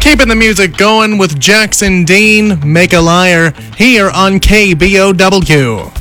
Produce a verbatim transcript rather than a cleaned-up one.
Keeping the music going with Jackson Dean, Make a Liar, here on K B O W.